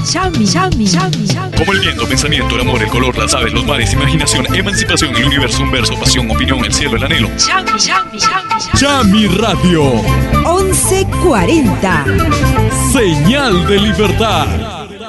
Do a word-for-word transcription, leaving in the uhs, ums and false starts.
Chami, Chami, Chami, Chami. Como el viento, pensamiento, el amor, el color, las aves, los mares, imaginación, emancipación, el universo, un verso, pasión, opinión, el cielo, el anhelo. Chami, Chami, Chami, Chami Radio. once cuarenta. Señal de libertad.